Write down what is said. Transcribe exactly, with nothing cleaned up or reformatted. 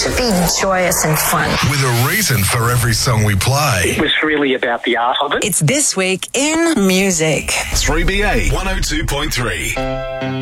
to be joyous and fun. With a reason for every song we play. It was really about the art of it. It's This Week in Music. three B A one oh two point three.